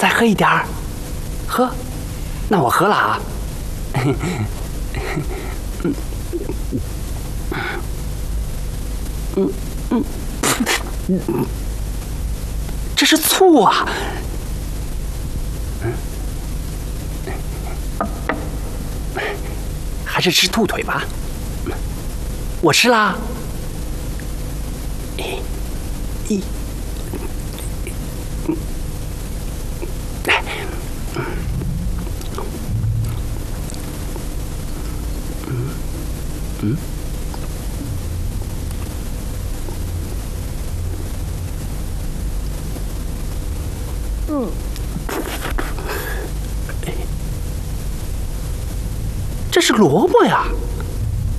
再喝一点儿。喝，那我喝了啊。这是醋啊！还是吃兔腿吧。我吃啦。这是萝卜呀。